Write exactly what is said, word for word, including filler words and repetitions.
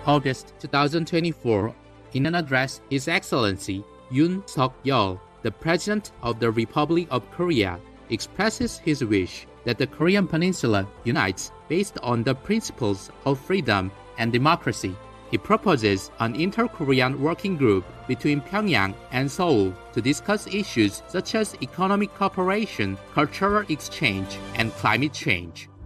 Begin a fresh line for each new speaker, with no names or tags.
August two thousand twenty-four, in an address, His Excellency Yoon Suk-yeol, the President of the Republic of Korea, expresses his wish that the Korean Peninsula unites based on the principles of freedom and democracy. He proposes an inter-Korean working group between Pyongyang and Seoul to discuss issues such as economic cooperation, cultural exchange, and climate change.